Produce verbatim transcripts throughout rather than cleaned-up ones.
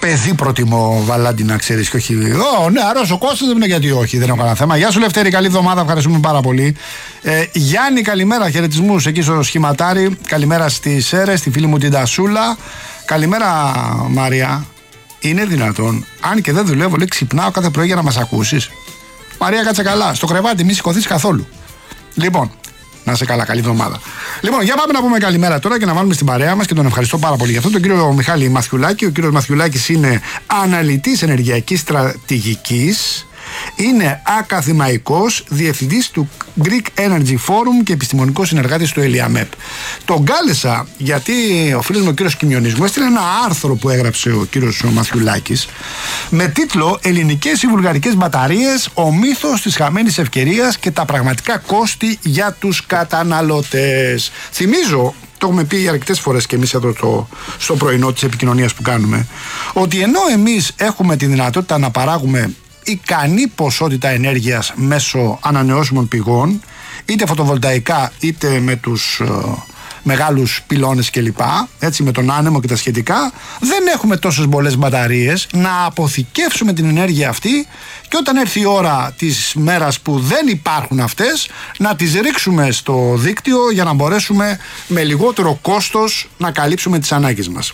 παιδί προτιμώ, Βαλάντι, να ξέρεις, και όχι. Ω, ναι, αρρώσω ο Κώστας, δεν είναι γιατί όχι, δεν έχω κανένα θέμα. Γεια σου, Λευτέρη, καλή εβδομάδα, ευχαριστούμε πάρα πολύ. Ε, Γιάννη, καλημέρα, χαιρετισμούς εκεί στο Σχηματάρι. Καλημέρα στις Σέρες, στη φίλη μου την Τασούλα. Καλημέρα, Μαρία. Είναι δυνατόν, αν και δεν δουλεύω, λέει, ξυπνάω κάθε πρωί για να μας ακούσεις? Μαρία, κάτσε καλά. Στο κρεβάτι, μη σηκωθείς καθόλου. Λοιπόν, να είσαι καλά, καλή εβδομάδα. Λοιπόν, για πάμε να πούμε καλημέρα τώρα και να βάλουμε στην παρέα μας, και τον ευχαριστώ πάρα πολύ για αυτό, τον κύριο Μιχάλη Μαθιουλάκη. Ο κύριος Μαθιουλάκης είναι αναλυτής ενεργειακής στρατηγικής. Είναι ακαδημαϊκός, διευθυντής του Greek Energy Forum και επιστημονικός συνεργάτης του ΕΛΙΑΜΕΠ. Τον κάλεσα γιατί ο φίλος μου ο κύριος Κιμιονής μου έστειλε ένα άρθρο που έγραψε ο κύριος Μαθιουλάκης με τίτλο «Ελληνικές ή βουλγαρικές μπαταρίες, ο μύθος της χαμένης ευκαιρίας και τα πραγματικά κόστη για τους καταναλωτές». Θυμίζω, το έχουμε πει αρκετές φορές και εμείς εδώ το, στο πρωινό της επικοινωνίας που κάνουμε, ότι ενώ εμείς έχουμε τη δυνατότητα να παράγουμε ικανή ποσότητα ενέργειας μέσω ανανεώσιμων πηγών, είτε φωτοβολταϊκά είτε με τους ε, μεγάλους πυλώνες κλπ, έτσι, με τον άνεμο και τα σχετικά, δεν έχουμε τόσες πολλές μπαταρίες να αποθηκεύσουμε την ενέργεια αυτή και όταν έρθει η ώρα της μέρας που δεν υπάρχουν αυτές, να τις ρίξουμε στο δίκτυο για να μπορέσουμε με λιγότερο κόστος να καλύψουμε τις ανάγκες μας.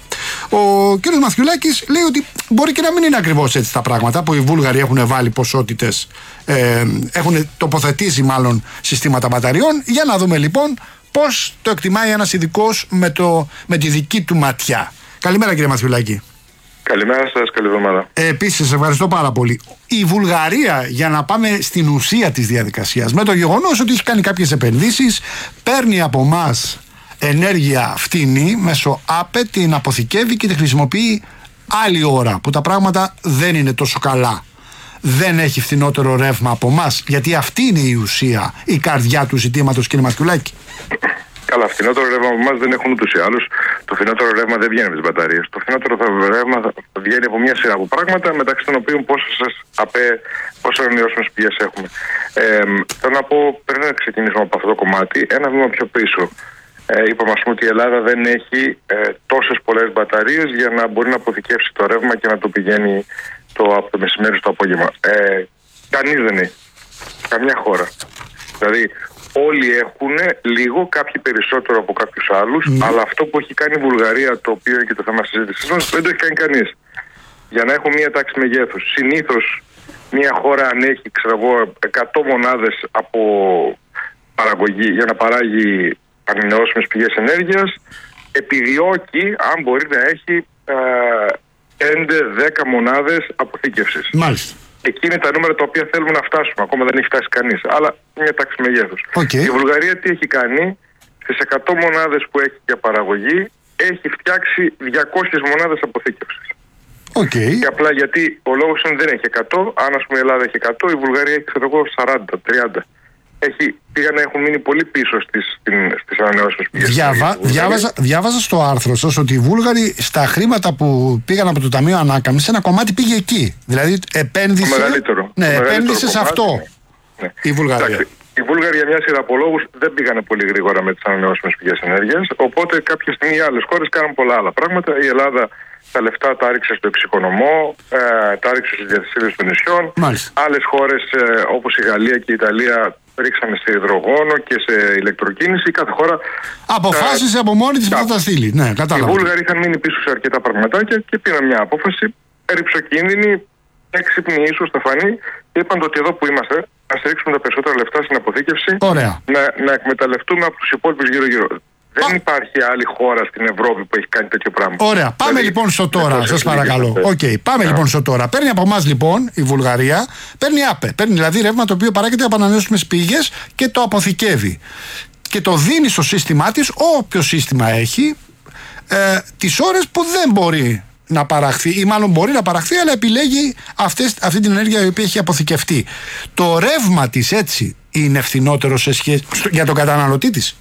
Ο κ. Μαθιουλάκης λέει ότι μπορεί και να μην είναι ακριβώς έτσι τα πράγματα, που οι Βούλγαροι έχουν βάλει ποσότητες, ε, έχουν τοποθετήσει μάλλον συστήματα μπαταριών. Για να δούμε λοιπόν πώς το εκτιμάει ένας ειδικός με, το, με τη δική του ματιά. Καλημέρα, κύριε Μαθιουλάκη. Καλημέρα σας, καλή εβδομάδα. Ε, επίσης, ευχαριστώ πάρα πολύ. Η Βουλγαρία, για να πάμε στην ουσία της διαδικασίας, με το γεγονός ότι έχει κάνει κάποιες επενδύσεις, παίρνει από εμάς ενέργεια φτηνή μέσω ΑΠΕ, την αποθηκεύει και τη χρησιμοποιεί άλλη ώρα που τα πράγματα δεν είναι τόσο καλά. Δεν έχει φθηνότερο ρεύμα από εμάς, γιατί αυτή είναι η ουσία, η καρδιά του ζητήματος, κύριε Μαθιουλάκη. Καλά, φθηνότερο ρεύμα από εμάς δεν έχουν ούτως ή άλλως. Το φθηνότερο ρεύμα δεν βγαίνει από τις μπαταρίες. Το φθηνότερο ρεύμα θα βγαίνει από μια σειρά από πράγματα, μεταξύ των οποίων πόσες ΑΠΕ, πόσες ανανεώσιμες πηγές έχουμε. Ε, θέλω να πω, πριν να ξεκινήσουμε από αυτό το κομμάτι, ένα βήμα πιο πίσω. Ε, είπαμε, ας πούμε, ότι η Ελλάδα δεν έχει ε, τόσες πολλές μπαταρίες για να μπορεί να αποθηκεύσει το ρεύμα και να το πηγαίνει το, από το μεσημέρι στο απόγευμα. Ε, κανείς δεν έχει. Καμιά χώρα. Δηλαδή, όλοι έχουν λίγο, κάποιοι περισσότερο από κάποιους άλλους, mm. αλλά αυτό που έχει κάνει η Βουλγαρία, το οποίο είναι και το θέμα συζήτησης μας, δεν το έχει κάνει κανείς. Για να έχουμε μια τάξη μεγέθους. Συνήθως, μια χώρα αν έχει, ξέρω εγώ, εκατό μονάδες από παραγωγή για να παράγει ανανεώσιμες πηγές ενέργειας, επιδιώκει, αν μπορεί, να έχει ε, πέντε δέκα μονάδες αποθήκευσης. Μάλιστα. Εκεί είναι τα νούμερα τα οποία θέλουμε να φτάσουμε. Ακόμα δεν έχει φτάσει κανείς. Αλλά μια τάξη μεγέθους. Okay. Η Βουλγαρία τι έχει κάνει? Στις εκατό μονάδες που έχει για παραγωγή, έχει φτιάξει διακόσιες μονάδες αποθήκευσης. Okay. Και απλά γιατί ο λόγος είναι δεν έχει εκατό. Αν, ας πούμε, η Ελλάδα έχει εκατό, η Βουλγαρία έχει, ξέρω εγώ, σαράντα τριάντα. Έχει, πήγαν να έχουν μείνει πολύ πίσω στις, στις ανανεώσιμες πηγές. Διάβα, διάβαζα, διάβαζα στο άρθρο σας ότι οι Βούλγαροι στα χρήματα που πήγαν από το Ταμείο Ανάκαμψης, ένα κομμάτι πήγε εκεί. Δηλαδή επένδυσε, το μεγαλύτερο, ναι, το επένδυσε μεγαλύτερο σε κομμάτι, αυτό, ναι. η Βουλγαρία. Εντάξει, οι Βούλγαροι για μια σειρά από λόγους δεν πήγανε πολύ γρήγορα με τις ανανεώσιμες πηγές ενέργειας. Οπότε κάποια στιγμή οι άλλες χώρες κάνουν πολλά άλλα πράγματα. Η Ελλάδα τα λεφτά τα ρίξε στο εξοικονομώ, ε, τα ρίξε στις διασύνδεσεις των νησιών. Άλλες χώρες ε, όπως η Γαλλία και η Ιταλία ρίξανε σε υδρογόνο και σε ηλεκτροκίνηση. Κάθε χώρα αποφάσισε από μόνη της που θα τα στείλει. Ναι, οι Βούλγαροι είχαν μείνει πίσω σε αρκετά πραγματάκια και πήραν μια απόφαση ρυψοκίνδυνη, έξυπνη, ίσως θα φανεί, και είπαν ότι εδώ που είμαστε, να ρίξουμε τα περισσότερα λεφτά στην αποθήκευση, να, να εκμεταλλευτούμε από τους υπόλοιπους γύρω-γύρω. Δεν υπάρχει άλλη χώρα στην Ευρώπη που έχει κάνει τέτοιο πράγμα. Ωραία. Πάμε δηλαδή, λοιπόν στο τώρα, σας παρακαλώ. Okay. Πάμε yeah. λοιπόν στο τώρα. Παίρνει από εμάς λοιπόν η Βουλγαρία, παίρνει ΑΠΕ. Παίρνει δηλαδή ρεύμα το οποίο παράγεται από ανανεώσιμες πηγές και το αποθηκεύει. Και το δίνει στο σύστημά της, όποιο σύστημα έχει, ε, τις ώρες που δεν μπορεί να παραχθεί, ή μάλλον μπορεί να παραχθεί, αλλά επιλέγει αυτές, αυτή την ενέργεια η οποία έχει αποθηκευτεί. Το ρεύμα της έτσι είναι φθηνότερο σε σχέση, για τον καταναλωτή της.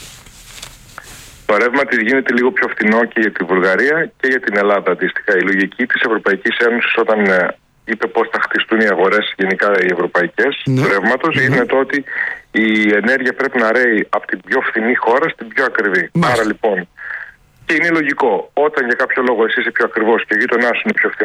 Το ρεύμα της γίνεται λίγο πιο φθηνό και για τη Βουλγαρία και για την Ελλάδα αντίστοιχα. Η λογική της Ευρωπαϊκής Ένωσης όταν ε, είπε πώς θα χτιστούν οι αγορές, γενικά οι ευρωπαϊκές, ναι. του ρεύματος, mm-hmm. είναι το ότι η ενέργεια πρέπει να ρέει από την πιο φθηνή χώρα στην πιο ακριβή. Mm-hmm. Άρα λοιπόν, και είναι λογικό, όταν για κάποιο λόγο εσύ είσαι πιο ακριβώς και ο γείτονάς σου είναι πιο φθηνό,